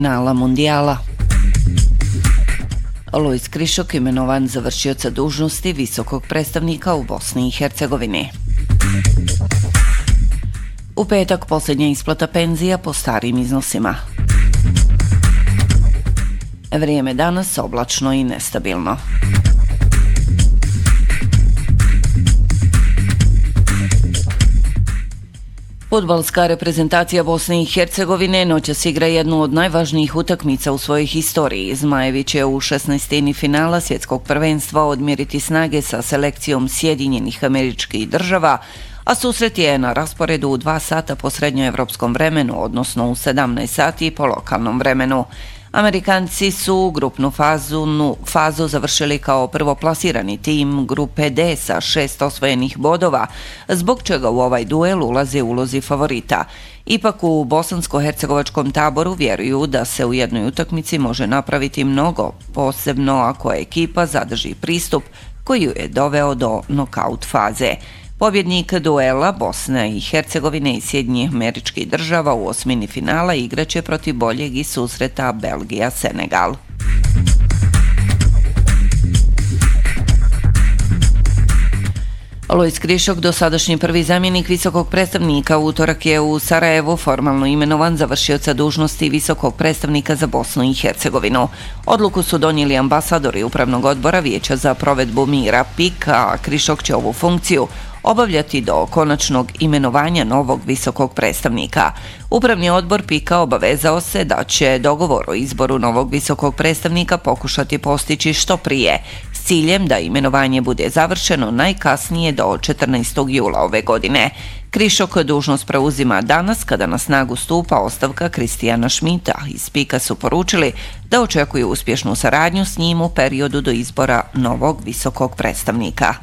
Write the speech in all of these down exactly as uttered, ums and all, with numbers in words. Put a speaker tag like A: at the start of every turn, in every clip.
A: finala mundijala. Lojz Krišok imenovan za vršioca dužnosti visokog predstavnika u Bosni i Hercegovini. U petak posljednja isplata penzija po starim iznosima. Vrijeme danas oblačno i nestabilno. Fudbalska reprezentacija Bosne i Hercegovine noćas igra jednu od najvažnijih utakmica u svojoj historiji. Zmajevi će u šesnaestini finala svjetskog prvenstva odmjeriti snage sa selekcijom Sjedinjenih Američkih Država, a susret je na rasporedu u dva sata po srednjoevropskom vremenu, odnosno u sedamnaest sati po lokalnom vremenu. Amerikanci su grupnu fazu, nu, fazu završili kao prvoplasirani tim grupe D sa šest osvojenih bodova, zbog čega u ovaj duel ulaze ulozi favorita. Ipak u bosansko-hercegovačkom taboru vjeruju da se u jednoj utakmici može napraviti mnogo, posebno ako ekipa zadrži pristup koji ju je doveo do nokaut faze. Pobjednik duela Bosna i Hercegovine i Sjedinjenih Američkih Država u osmini finala igraće protiv boljeg i susreta Belgija-Senegal. Lojz Krišok, dosadašnji prvi zamjenik visokog predstavnika, u utorak je u Sarajevu formalno imenovan za vršioca dužnosti visokog predstavnika za Bosnu i Hercegovinu. Odluku su donijeli ambasadori Upravnog odbora Vijeća za provedbu mira P I K, a Krišok će ovu funkciju obavljati do konačnog imenovanja novog visokog predstavnika. Upravni odbor P I K-a obavezao se da će dogovor o izboru novog visokog predstavnika pokušati postići što prije, s ciljem da imenovanje bude završeno najkasnije do četrnaestog jula ove godine. Krišok dužnost preuzima danas kada na snagu stupa ostavka Kristijana Šmita. Iz P I K-a su poručili da očekuju uspješnu saradnju s njim u periodu do izbora novog visokog predstavnika.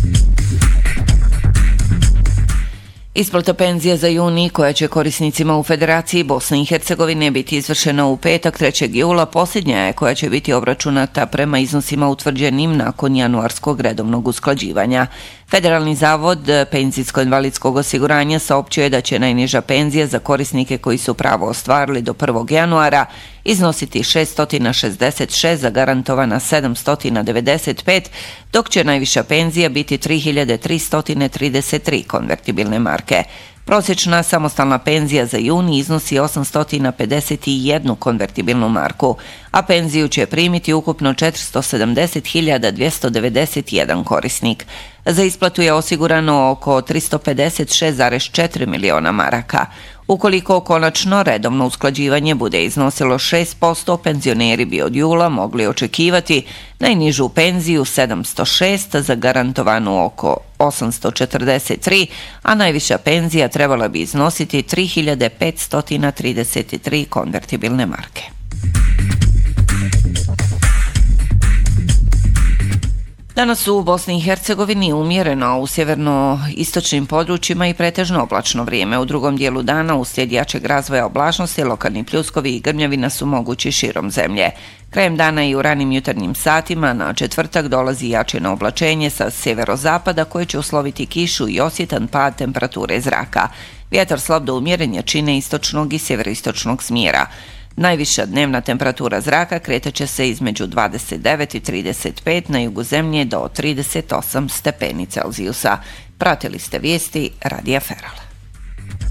A: Isplata penzija za juni, koja će korisnicima u Federaciji Bosne i Hercegovine biti izvršena u petak trećeg jula, posljednja je koja će biti obračunata prema iznosima utvrđenim nakon januarskog redovnog usklađivanja. Federalni zavod penzijsko-invalidskog osiguranja saopćio je da će najniža penzija za korisnike koji su pravo ostvarili do prvog januara iznositi šesto šezdeset šest, zagarantovana sedamsto devedeset pet, dok će najviša penzija biti tri hiljade tristo trideset tri konvertibilne marke. Prosječna samostalna penzija za juni iznosi osamsto pedeset jedan konvertibilnu marku, a penziju će primiti ukupno četiristo sedamdeset hiljada dvjesto devedeset jedan korisnik. Za isplatu je osigurano oko tristo pedeset šest zarez četiri miliona maraka. Ukoliko konačno redovno usklađivanje bude iznosilo šest posto, penzioneri bi od jula mogli očekivati najnižu penziju sedamsto šest, zagarantovanu oko osamsto četrdeset tri, a najviša penzija trebala bi iznositi tri hiljade petsto trideset tri konvertibilne marke. Danas u Bosni i Hercegovini umjereno, a u sjeverno-istočnim područjima i pretežno oblačno vrijeme. U drugom dijelu dana uslijed jačeg razvoja oblačnosti lokalni pljuskovi i grmljavina su mogući širom zemlje. Krajem dana i u ranim jutarnjim satima na četvrtak dolazi jačeno oblačenje sa sjeverozapada koje će usloviti kišu i osjetan pad temperature zraka. Vjetar slab do umjeren jačine istočnog i sjeveroistočnog smjera. Najviša dnevna temperatura zraka kretaće se između dvadeset devet i trideset pet, na jugu zemlje do trideset osam stepeni Celzijusa. Pratili ste vijesti Radija Feral.